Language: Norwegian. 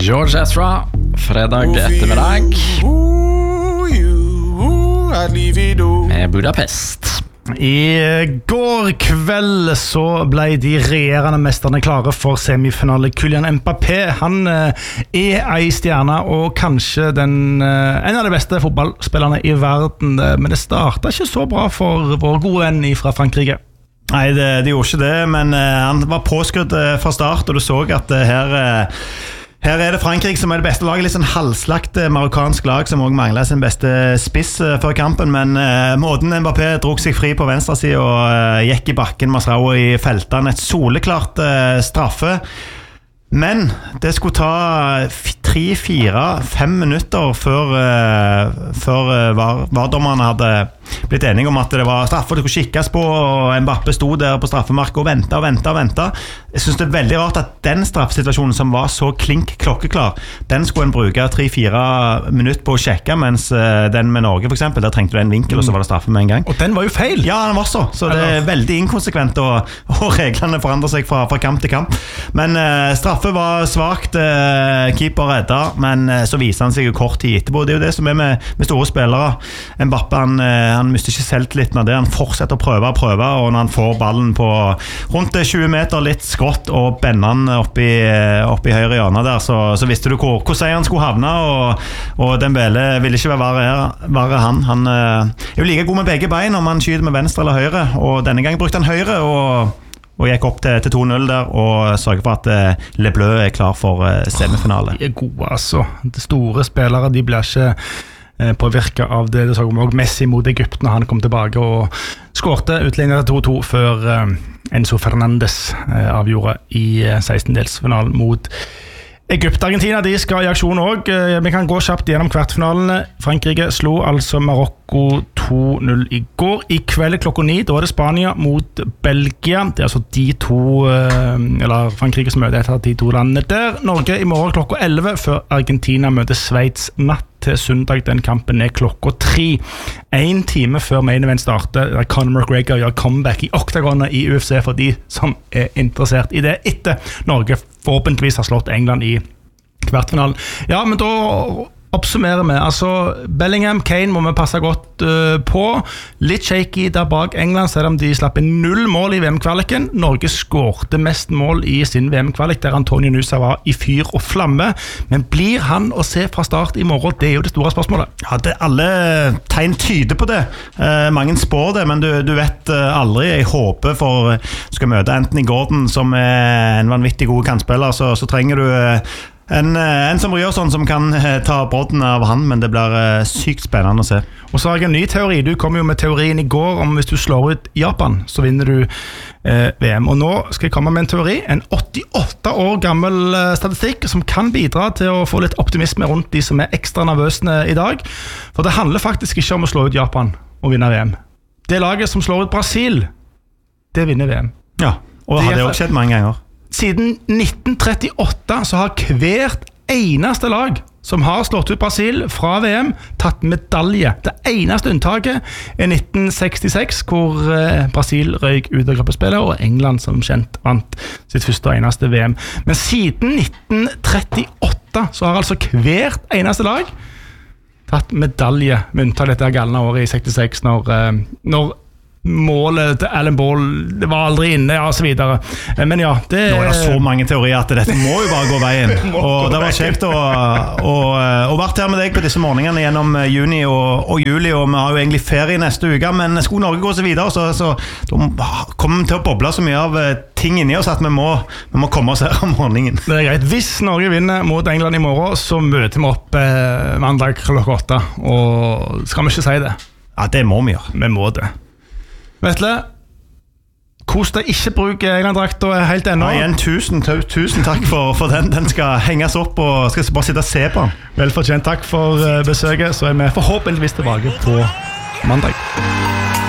George Ezra, fredag ettermiddag med Budapest. I går kveld så ble de regjerende mesterne klare for semifinale. Kylian Mbappé, han en stjerne og kanskje en av de beste fotballspillerne i verden. Men det startet ikke så bra for vår gode venn fra Frankrike. Nei, det gjorde ikke det, men han var påskrudd fra start, og du så at her det Frankrike som det beste laget, litt sånn halvslagt marokkansk lag som også manglet sin beste spiss før kampen, men måten Mbappé drog seg fri på venstre side og gikk i bakken, Masraoui i feltene, et soleklart straffe. Men det skulle ta 3-4-5 minutter før VAR-dommerne hadde blitt enige om at det var straffer det skulle kikkes på, og Mbappé stod der på straffemarket og ventet. Jeg synes det veldig rart at den straffesituasjonen som var så klink klokkeklar, den skulle en bruke 3-4 minutter på å sjekke, mens den med Norge for eksempel, der trengte du en vinkel, og så var det straffe med en gang. Og den var jo feil! Ja, den var så det veldig inkonsekvent, og reglene forandrer seg fra kamp til kamp. Men straffe var svagt, keeper redda, men så viser han seg jo kort tid etterpå. Det er jo det som med store spillere. Mbappé, han mister ikke selvtilliten av det. Han fortsetter å prøve, og når han får ballen på rundt 20 meter, litt skrått, og bender han oppi høyre hjørne der, så visste du hvor seieren skulle havne, og Dembélé ville ikke være han. Han er jo like god med begge bein om han skyter med venstre eller høyre, og denne gangen brukte han høyre, og gikk opp til 2-0 der, og sørger for at Le Bleu klar for semifinale. De gode, altså. De store spillere, de blir ikke påvirket av det. Det så vi også Messi mot Egypt når han kom tilbake og skårte utlignet 2-2 før Enzo Fernandes avgjorde i 16-delsfinalen mot Egypt. Argentina, de skal i aksjon også. Vi kan gå kjapt gjennom kvartfinalene. Frankrike slo altså Marokko 2-0 i går. I kveld klokka 9, da det Spania mot Belgia. Det altså de to, eller Frankrikes møte etter de to landene der. Norge i morgen klokka 11, før Argentina møter Sveits natt til søndag. Den kampen klokka 3. 1 time før main event starter, der Conor McGregor gjør comeback i oktagonet i UFC for de som interessert i det, etter Norge forhåpentligvis har slått England i kvartfinalen. Ja, men da oppsummerer vi. Altså, Bellingham, Kane må vi passe godt på. Litt shaky der bak England, selv om de slapp 0 mål i VM-kvaliken. Norge skårte mest mål i sin VM-kvalik, der Antonio Nusa var i fyr og flamme. Men blir han å se fra start i morgen? Det er jo det store spørsmålet. Ja, alle tegn tyder på det. Mange spår det, men du vet aldri. Jeg håper for du skal møte Anthony Gordon, som en vanvittig god kantspiller, så trenger du en som gjør sånn som kan ta brodden av han, men det blir sykt spennende å se. Og så har jeg en ny teori. Du kom jo med teorien i går om hvis du slår ut Japan, så vinner du VM. Og nå skal jeg komme med en teori, en 88 år gammel statistikk som kan bidra til å få litt optimisme rundt de som ekstra nervøse i dag. For det handler faktisk ikke om å slå ut Japan og vinne VM. Det laget som slår ut Brasil, det vinner VM. Ja, og det har det også skjedd mange ganger. Siden 1938 så har hvert eneste lag som har slått ut Brasil fra VM tatt medalje. Det eneste unntaket 1966, hvor Brasil røyk ut av gruppespillet, og England som kjent vant sitt første og eneste VM. Men siden 1938 så har altså hvert eneste lag tatt medalje, med unntak dette galne året i 66, når målet til Alan Ball det var aldri inne, ja, og så videre. Men ja, nå er det så mange teorier at dette må jo bare gå veien. Og det var kjekt å vært her med deg på disse morgenene gjennom juni og juli, og vi har jo egentlig ferie neste uke, men skulle Norge gå så videre, så kommer vi til å boble så mye av ting inni oss at vi må komme oss her om morgenen. Det er greit. Hvis Norge vinner mot England i morgen, så møter vi opp mandag klokka 8, og skal vi ikke si det? Ja, det må vi gjøre. Vi må det. Vetle, kos deg, ikke bruk England-drakta helt ennå. Ja, igjen, tusen takk for den. Den skal henges opp, og skal bare sitte og se på. Velfortjent, takk for besøket. Så vi forhåpentligvis tilbake på mandag.